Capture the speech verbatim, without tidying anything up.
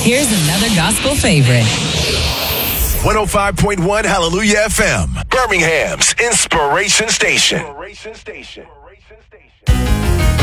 Here's another gospel favorite. one oh five point one Hallelujah F M, Birmingham's Inspiration Station.